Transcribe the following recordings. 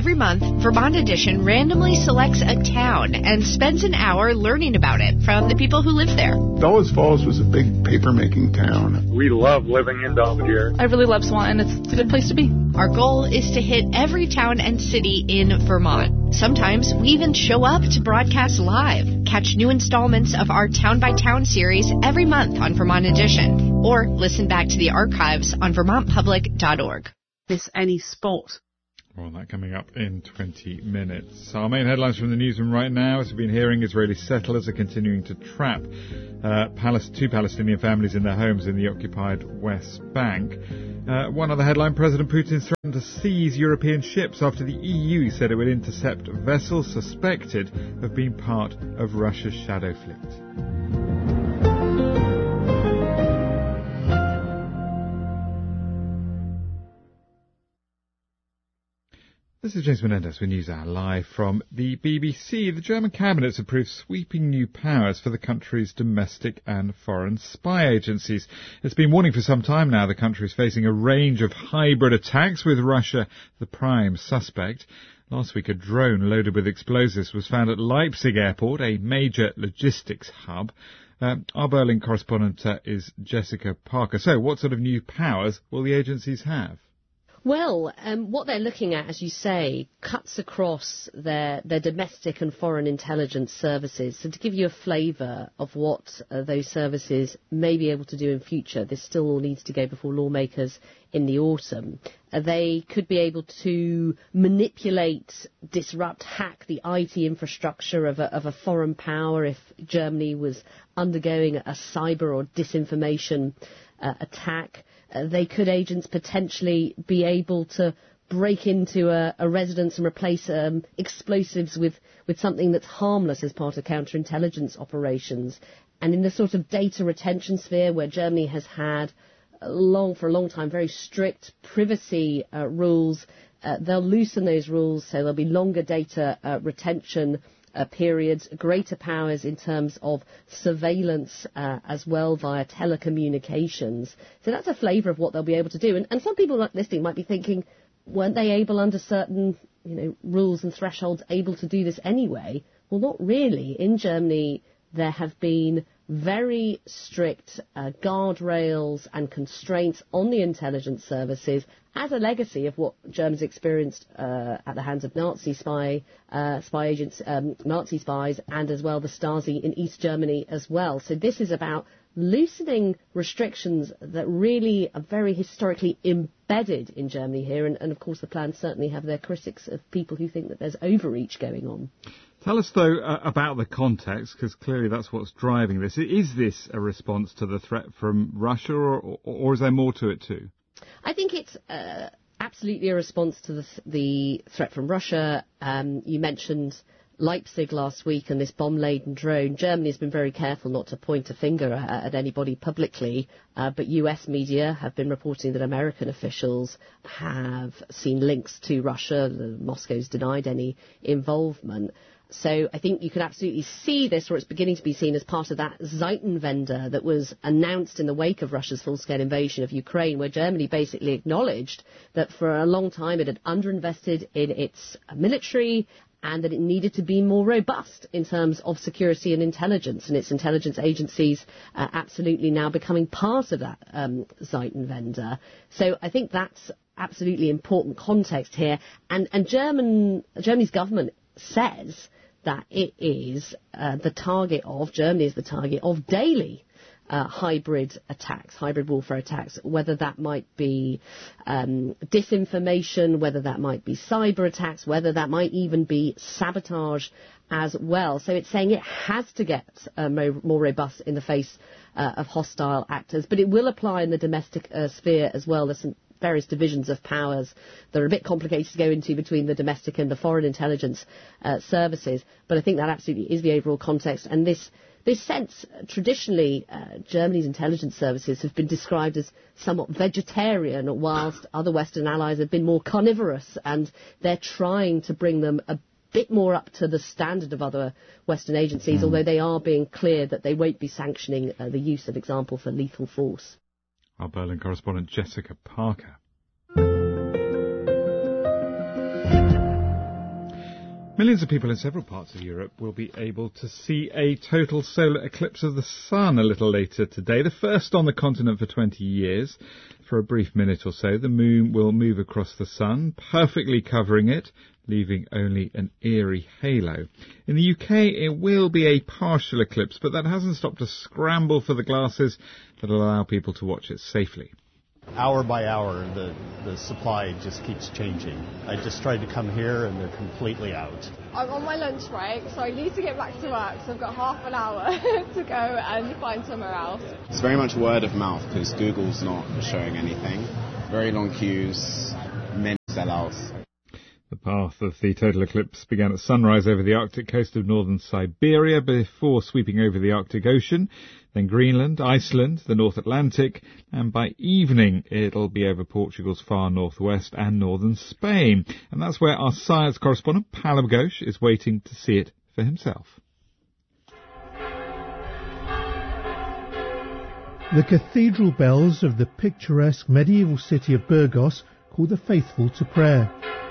Every month, Vermont Edition randomly selects a town and spends an hour learning about it from the people who live there. Bellows Falls was a big paper-making town. We love living in Belvedere. I really love Swanton. It's a good place to be. Our goal is to hit every town and city in Vermont. Sometimes we even show up to broadcast live. Catch new installments of our Town by Town series every month on Vermont Edition, or listen back to the archives on vermontpublic.org. Miss any spot. Well, that coming up in 20 minutes. Our main headlines from the newsroom right now, as we've been hearing, Israeli settlers are continuing to trap two Palestinian families in their homes in the occupied West Bank. One other headline, President Putin threatened to seize European ships after the EU said it would intercept vessels suspected of being part of Russia's shadow fleet. This is James Menendez with NewsHour live from the BBC. The German cabinet's approved sweeping new powers for the country's domestic and foreign spy agencies. It's been warning for some time now the country is facing a range of hybrid attacks with Russia the prime suspect. Last week a drone loaded with explosives was found at Leipzig airport, a major logistics hub. Our Berlin correspondent is Jessica Parker. So what sort of new powers will the agencies have? Well, what they're looking at, as you say, cuts across their domestic and foreign intelligence services. So to give you a flavour of what those services may be able to do in future, this still all needs to go before lawmakers in the autumn. They could be able to manipulate, disrupt, hack the IT infrastructure of a foreign power if Germany was undergoing a cyber or disinformation attack. Agents potentially be able to break into a residence and replace explosives with something that's harmless as part of counterintelligence operations. And in the sort of data retention sphere where Germany has had for a long time very strict privacy rules, they'll loosen those rules so there'll be longer data retention periods, greater powers in terms of surveillance as well via telecommunications. So that's a flavour of what they'll be able to do. And some people listening might be thinking, weren't they able under certain rules and thresholds able to do this anyway? Well, not really. In Germany, there have been very strict guardrails and constraints on the intelligence services as a legacy of what Germans experienced at the hands of Nazi agents, Nazi spies, and as well the Stasi in East Germany as well. So this is about loosening restrictions that really are very historically embedded in Germany here. And of course, the plans certainly have their critics of people who think that there's overreach going on. Tell us, though, about the context, because clearly that's what's driving this. Is this a response to the threat from Russia, or is there more to it too? I think it's absolutely a response to the threat from Russia. You mentioned Leipzig last week and this bomb-laden drone. Germany has been very careful not to point a finger at anybody publicly, but US media have been reporting that American officials have seen links to Russia. Moscow's denied any involvement. So I think you can absolutely see this, or it's beginning to be seen as part of that Zeitenwende that was announced in the wake of Russia's full-scale invasion of Ukraine, where Germany basically acknowledged that for a long time it had underinvested in its military and that it needed to be more robust in terms of security and intelligence, and its intelligence agencies absolutely now becoming part of that Zeitenwende. So I think that's absolutely important context here. And Germany's government says that it is Germany is the target of daily hybrid attacks, hybrid warfare attacks, whether that might be disinformation, whether that might be cyber attacks, whether that might even be sabotage as well. So it's saying it has to get more robust in the face of hostile actors, but it will apply in the domestic sphere as well. There's some various divisions of powers that are a bit complicated to go into between the domestic and the foreign intelligence services. But I think that absolutely is the overall context. And this sense, traditionally, Germany's intelligence services have been described as somewhat vegetarian, whilst other Western allies have been more carnivorous, and they're trying to bring them a bit more up to the standard of other Western agencies, although they are being clear that they won't be sanctioning the use of example for lethal force. Our Berlin correspondent Jessica Parker. Millions of people in several parts of Europe will be able to see a total solar eclipse of the sun a little later today, the first on the continent for 20 years. For a brief minute or so, the moon will move across the sun, perfectly covering it, leaving only an eerie halo. In the UK, it will be a partial eclipse, but that hasn't stopped a scramble for the glasses that will allow people to watch it safely. Hour by hour, the supply just keeps changing. I just tried to come here and they're completely out. I'm on my lunch break, so I need to get back to work, so I've got half an hour to go and find somewhere else. It's very much word of mouth because Google's not showing anything. Very long queues, many sellouts. The path of the total eclipse began at sunrise over the Arctic coast of northern Siberia before sweeping over the Arctic Ocean, then Greenland, Iceland, the North Atlantic, and by evening it'll be over Portugal's far northwest and northern Spain. And that's where our science correspondent, Pallab Ghosh, is waiting to see it for himself. The cathedral bells of the picturesque medieval city of Burgos call the faithful to prayer.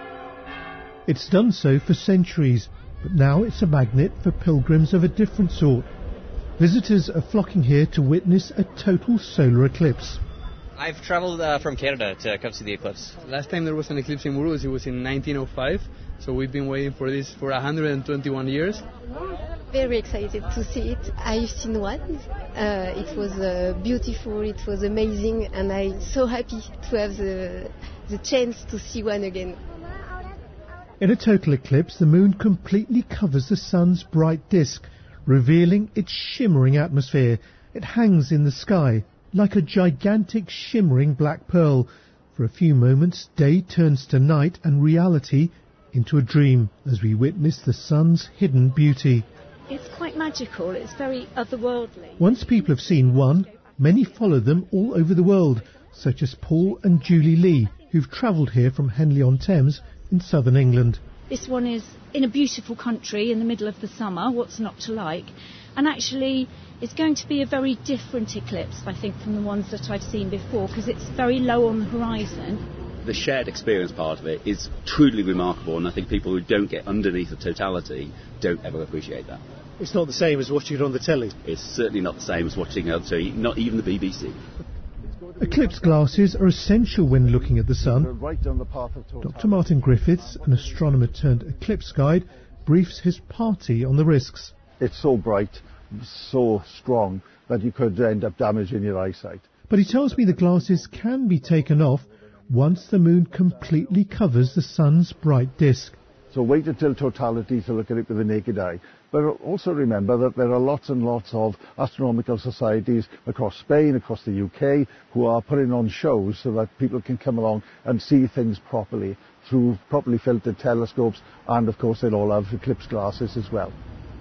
It's done so for centuries, but now it's a magnet for pilgrims of a different sort. Visitors are flocking here to witness a total solar eclipse. I've travelled from Canada to come see the eclipse. Last time there was an eclipse in Burgos, it was in 1905, so we've been waiting for this for 121 years. Very excited to see it. I've seen one. It was beautiful, it was amazing, and I'm so happy to have the chance to see one again. In a total eclipse, the moon completely covers the sun's bright disk, revealing its shimmering atmosphere. It hangs in the sky like a gigantic shimmering black pearl. For a few moments, day turns to night and reality into a dream as we witness the sun's hidden beauty. It's quite magical. It's very otherworldly. Once people have seen one, many follow them all over the world, such as Paul and Julie Lee, who've travelled here from Henley-on-Thames in southern England. This one is in a beautiful country in the middle of the summer. What's not to like? And actually, it's going to be a very different eclipse, I think, from the ones that I've seen before, because it's very low on the horizon. The shared experience part of it is truly remarkable, and I think people who don't get underneath the totality don't ever appreciate that. It's not the same as watching it on the telly. It's certainly not the same as watching it on telly, not even the BBC. Eclipse glasses are essential when looking at the sun. Dr. Martin Griffiths, an astronomer turned eclipse guide, briefs his party on the risks. It's so bright, so strong, that you could end up damaging your eyesight. But he tells me the glasses can be taken off once the moon completely covers the sun's bright disk. So wait until totality to look at it with the naked eye. But also remember that there are lots and lots of astronomical societies across Spain, across the UK, who are putting on shows so that people can come along and see things properly through properly filtered telescopes, and of course they'll all have eclipse glasses as well.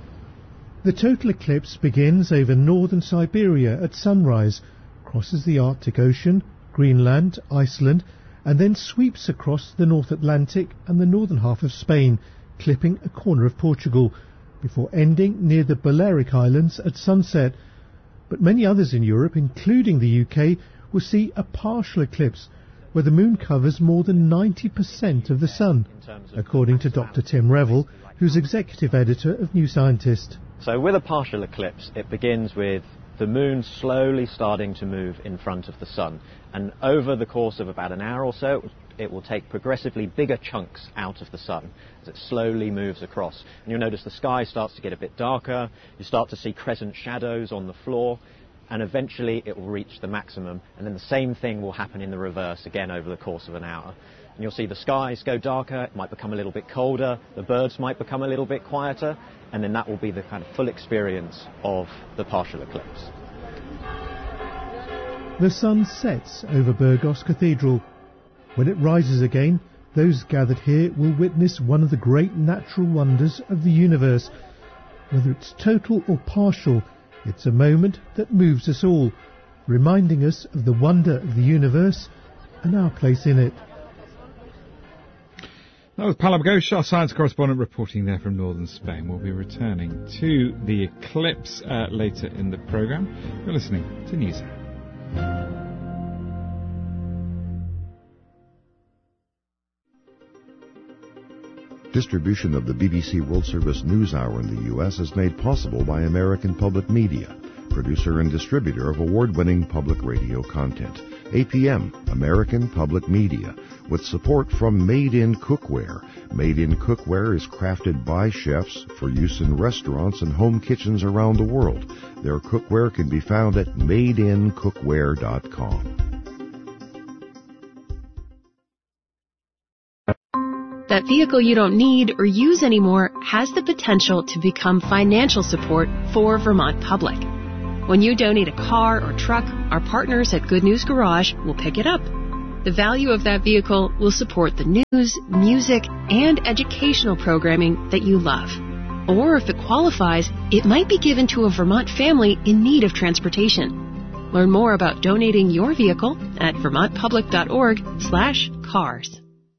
The total eclipse begins over northern Siberia at sunrise, crosses the Arctic Ocean, Greenland, Iceland, and then sweeps across the North Atlantic and the northern half of Spain, clipping a corner of Portugal, before ending near the Balearic Islands at sunset. But many others in Europe, including the UK, will see a partial eclipse, where the moon covers more than 90% of the sun, according to Dr. Tim Revel, who's executive editor of New Scientist. So with a partial eclipse, it begins with the moon slowly starting to move in front of the sun, and over the course of about an hour or so, it will take progressively bigger chunks out of the sun as it slowly moves across. And you'll notice the sky starts to get a bit darker, you start to see crescent shadows on the floor, and eventually it will reach the maximum, and then the same thing will happen in the reverse again over the course of an hour. And you'll see the skies go darker, it might become a little bit colder, the birds might become a little bit quieter, and then that will be the kind of full experience of the partial eclipse. The sun sets over Burgos Cathedral. When it rises again, those gathered here will witness one of the great natural wonders of the universe. Whether it's total or partial, it's a moment that moves us all, reminding us of the wonder of the universe and our place in it. That was Pallab Ghosh, our science correspondent, reporting there from northern Spain. We'll be returning to the eclipse later in the programme. You're listening to NewsHour. Distribution of the BBC World Service News Hour in the U.S. is made possible by American Public Media, producer and distributor of award-winning public radio content. APM, American Public Media, with support from Made in Cookware. Made in Cookware is crafted by chefs for use in restaurants and home kitchens around the world. Their cookware can be found at madeincookware.com. That vehicle you don't need or use anymore has the potential to become financial support for Vermont Public. When you donate a car or truck, our partners at Good News Garage will pick it up. The value of that vehicle will support the news, music, and educational programming that you love. Or if it qualifies, it might be given to a Vermont family in need of transportation. Learn more about donating your vehicle at vermontpublic.org/cars.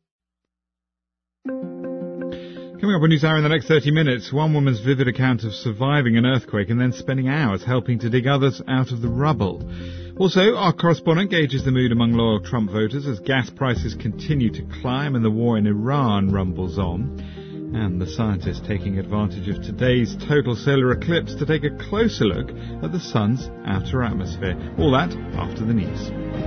Coming up on NewsHour in the next 30 minutes, one woman's vivid account of surviving an earthquake and then spending hours helping to dig others out of the rubble. Also, our correspondent gauges the mood among loyal Trump voters as gas prices continue to climb and the war in Iran rumbles on. And the scientists taking advantage of today's total solar eclipse to take a closer look at the sun's outer atmosphere. All that after the news.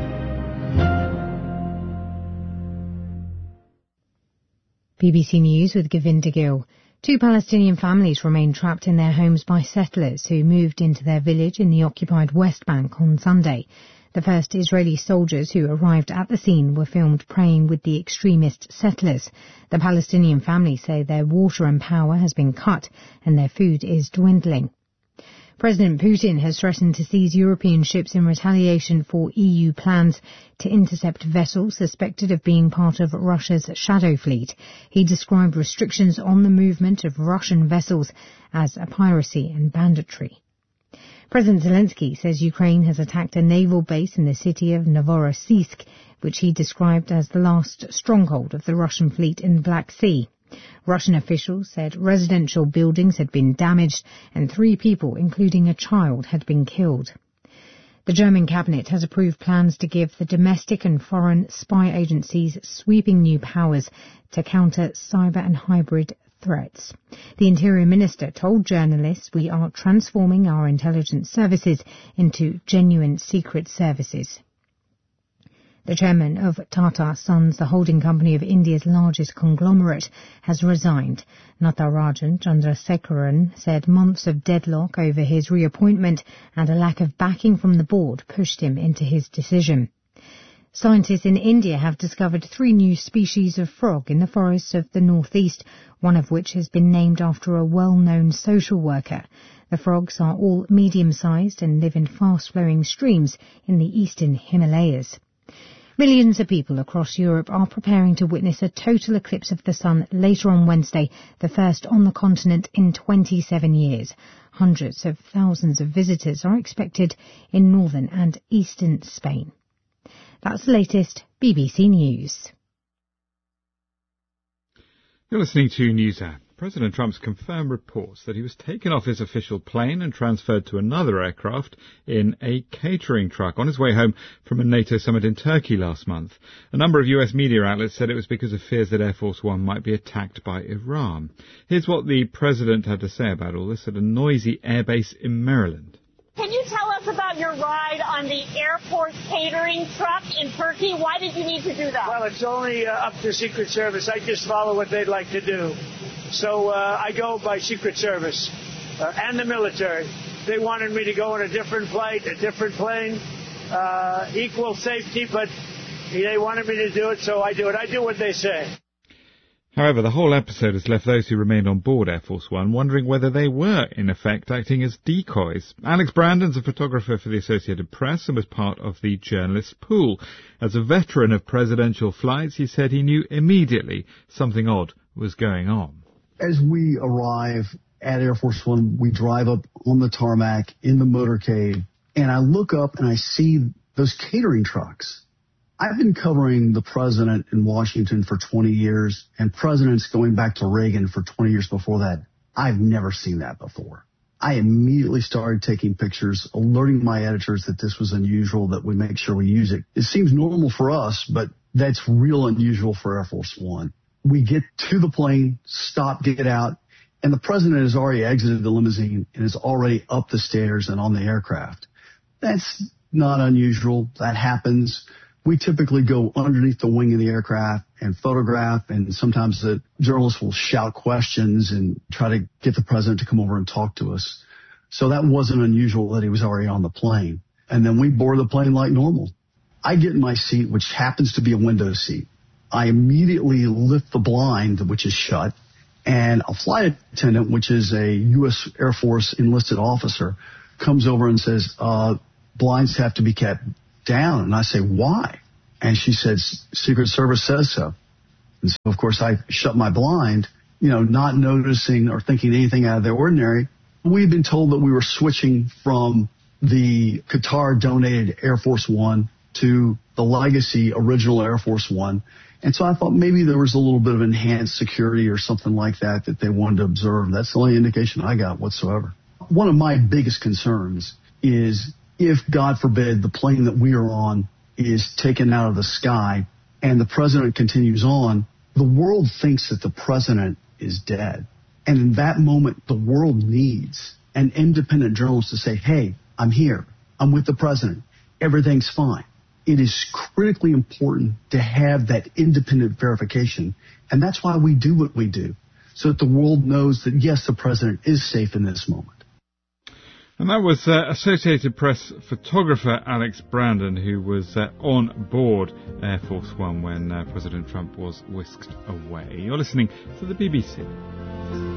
BBC News with Govinda Gill. 2 Palestinian families remain trapped in their homes by settlers who moved into their village in the occupied West Bank on Sunday. The first Israeli soldiers who arrived at the scene were filmed praying with the extremist settlers. The Palestinian families say their water and power has been cut and their food is dwindling. President Putin has threatened to seize European ships in retaliation for EU plans to intercept vessels suspected of being part of Russia's shadow fleet. He described restrictions on the movement of Russian vessels as a piracy and banditry. President Zelensky says Ukraine has attacked a naval base in the city of Novorossiysk, which he described as the last stronghold of the Russian fleet in the Black Sea. Russian officials said residential buildings had been damaged and 3 people, including a child, had been killed. The German cabinet has approved plans to give the domestic and foreign spy agencies sweeping new powers to counter cyber and hybrid threats. The Interior Minister told journalists, "We are transforming our intelligence services into genuine secret services." The chairman of Tata Sons, the holding company of India's largest conglomerate, has resigned. Natarajan Chandrasekaran said months of deadlock over his reappointment and a lack of backing from the board pushed him into his decision. Scientists in India have discovered 3 new species of frog in the forests of the northeast, one of which has been named after a well-known social worker. The frogs are all medium-sized and live in fast-flowing streams in the eastern Himalayas. Millions of people across Europe are preparing to witness a total eclipse of the sun later on Wednesday, the first on the continent in 27 years. Hundreds of thousands of visitors are expected in northern and eastern Spain. That's the latest BBC News. You're listening to NewsHour. President Trump's confirmed reports that he was taken off his official plane and transferred to another aircraft in a catering truck on his way home from a NATO summit in Turkey last month. A number of US media outlets said it was because of fears that Air Force One might be attacked by Iran. Here's what the president had to say about all this at a noisy airbase in Maryland. Can you tell us about your ride on the airport catering truck in Turkey? Why did you need to do that? Well, it's only up to Secret Service. I just follow what they'd like to do. So I go by Secret Service and the military. They wanted me to go on a different flight, a different plane, equal safety, but they wanted me to do it, so I do it. I do what they say. However, the whole episode has left those who remained on board Air Force One wondering whether they were, in effect, acting as decoys. Alex Brandon's a photographer for the Associated Press and was part of the journalists' pool. As a veteran of presidential flights, he said he knew immediately something odd was going on. As we arrive at Air Force One, we drive up on the tarmac in the motorcade, and I look up and I see those catering trucks. I've been covering the president in Washington for 20 years and presidents going back to Reagan for 20 years before that. I've never seen that before. I immediately started taking pictures, alerting my editors that this was unusual, that we make sure we use it. It seems normal for us, but that's real unusual for Air Force One. We get to the plane, stop, get out, and the president has already exited the limousine and is already up the stairs and on the aircraft. That's not unusual. That happens. We typically go underneath the wing of the aircraft and photograph, and sometimes the journalists will shout questions and try to get the president to come over and talk to us. So that wasn't unusual that he was already on the plane. And then we board the plane like normal. I get in my seat, which happens to be a window seat. I immediately lift the blind, which is shut, and a flight attendant, which is a U.S. Air Force enlisted officer, comes over and says, blinds have to be kept down. And I say, why? And she says, Secret Service says so. And so, of course, I shut my blind, not noticing or thinking anything out of the ordinary. We'd been told that we were switching from the Qatar-donated Air Force One to the legacy original Air Force One. And so I thought maybe there was a little bit of enhanced security or something like that they wanted to observe. That's the only indication I got whatsoever. One of my biggest concerns is if, God forbid, the plane that we are on is taken out of the sky and the president continues on, the world thinks that the president is dead. And in that moment, the world needs an independent journalist to say, hey, I'm here. I'm with the president. Everything's fine. It is critically important to have that independent verification. And that's why we do what we do, so that the world knows that, yes, the president is safe in this moment. And that was Associated Press photographer Alex Brandon, who was on board Air Force One when President Trump was whisked away. You're listening to the BBC.